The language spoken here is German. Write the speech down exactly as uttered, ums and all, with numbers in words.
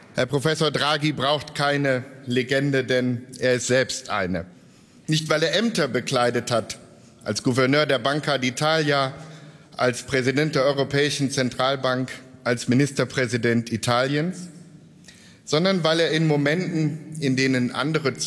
Herr Professor Draghi braucht keine Legende, denn er ist selbst eine. Nicht, weil er Ämter bekleidet hat, als Gouverneur der Banca d'Italia, als Präsident der Europäischen Zentralbank, als Ministerpräsident Italiens, sondern weil er in Momenten, in denen andere